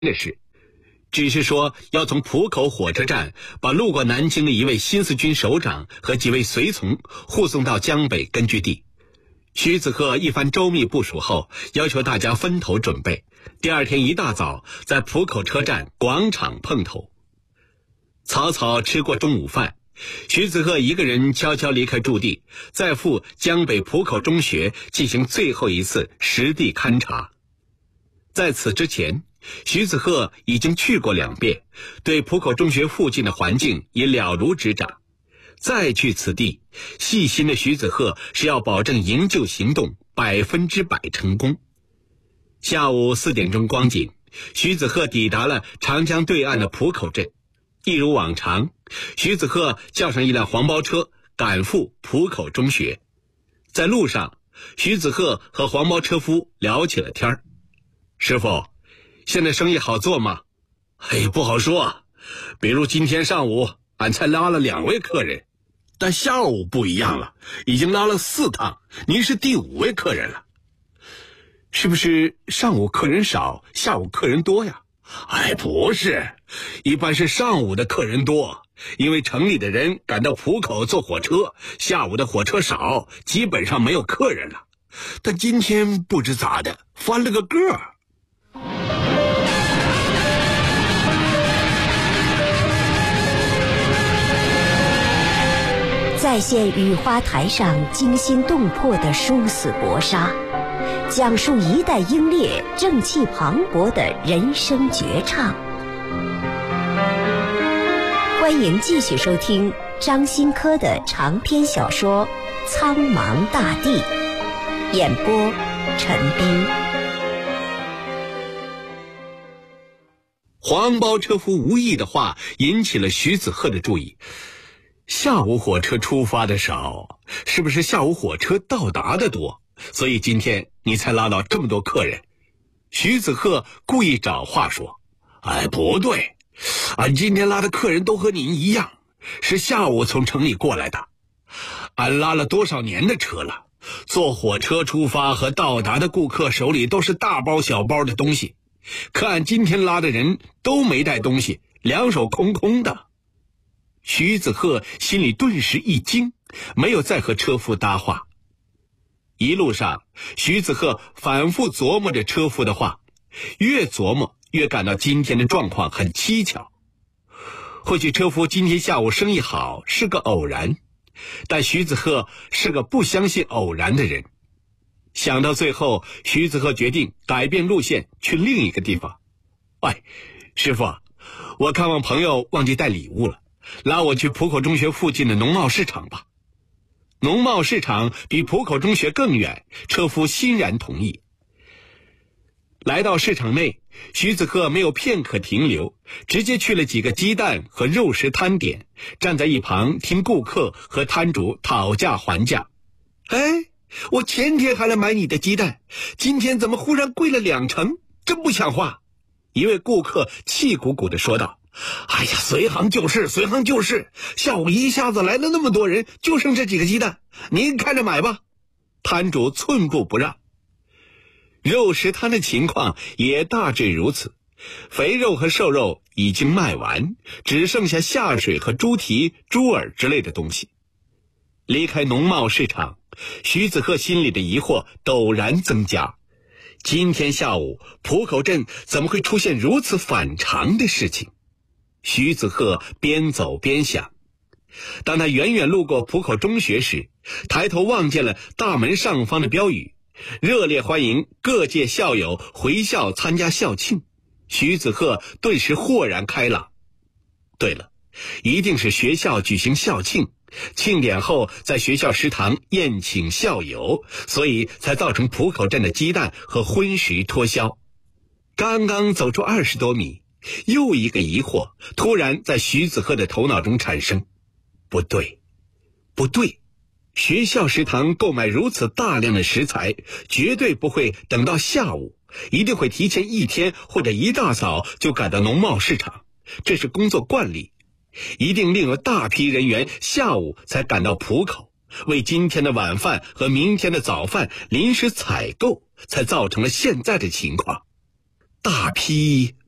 的事，只是说要从浦口火车站把路过南京的一位新四军首长和几位随从护送到江北根据地。徐子鹤一番周密部署后，要求大家分头准备，第二天一大早在浦口车站广场碰头。草草吃过中午饭，徐子鹤一个人悄悄离开驻地，再赴江北浦口中学进行最后一次实地勘察。在此之前，徐子鹤已经去过2遍，对浦口中学附近的环境也了如指掌。再去此地，细心的徐子鹤是要保证营救行动100%成功。下午4点钟光景，徐子鹤抵达了长江对岸的浦口镇。一如往常，徐子鹤叫上一辆黄包车赶赴浦口中学。在路上，徐子鹤和黄包车夫聊起了天儿。师傅，现在生意好做吗？ 不好说啊。比如今天上午俺才拉了2位客人，但下午不一样了，已经拉了4趟，您是第5位客人了。 是不是上午客人少，下午客人多呀？ 不是，一般是上午的客人多，因为城里的人赶到浦口坐火车，下午的火车少，基本上没有客人了。但今天不知咋的，翻了个个儿。 再现雨花台上惊心动魄的殊死搏杀，讲述一代英烈正气磅礴的人生绝唱。欢迎继续收听张新科的长篇小说《苍茫大地》，演播陈斌。 黄包车夫无意的话引起了徐子鹤的注意。下午火车出发的少，是不是下午火车到达的多？所以今天你才拉到这么多客人。徐子鹤故意找话说， 不对，俺今天拉的客人都和您一样，是下午从城里过来的。俺拉了多少年的车了，坐火车出发和到达的顾客手里都是大包小包的东西，可俺今天拉的人都没带东西，两手空空的。 徐子鹤心里顿时一惊，没有再和车夫搭话。一路上，徐子鹤反复琢磨着车夫的话，越琢磨越感到今天的状况很蹊跷。或许车夫今天下午生意好是个偶然，但徐子鹤是个不相信偶然的人。想到最后，徐子鹤决定改变路线，去另一个地方。师傅，我看望朋友忘记带礼物了，拉我去浦口中学附近的农贸市场吧。农贸市场比浦口中学更远，车夫欣然同意。来到市场内，徐子鹤没有片刻停留，直接去了几个鸡蛋和肉食摊点，站在一旁听顾客和摊主讨价还价。我前天还来买你的鸡蛋，今天怎么忽然贵了2成？真不像话！一位顾客气鼓鼓地说道。 随行就市，随行就市，下午一下子来了那么多人，就剩这几个鸡蛋，您看着买吧。 摊主寸步不让。肉食摊的情况也大致如此，肥肉和瘦肉已经卖完，只剩下下水和猪蹄、猪耳之类的东西。离开农贸市场，徐子鹤心里的疑惑陡然增加。今天下午浦口镇怎么会出现如此反常的事情？徐子鹤边走边想。当他远远路过浦口中学时，抬头望见了大门上方的标语，热烈欢迎各界校友回校参加校庆。徐子鹤顿时豁然开朗。对了，一定是学校举行校庆，庆典后在学校食堂宴请校友，所以才造成浦口镇的鸡蛋和荤食脱销。刚刚走出20多米，又一个疑惑突然在徐子鹤的头脑中产生。不对，学校食堂购买如此大量的食材，绝对不会等到下午，一定会提前1天或者一大早就赶到农贸市场，这是工作惯例。一定另有大批人员下午才赶到浦口，为今天的晚饭和明天的早饭临时采购，才造成了现在的情况。大批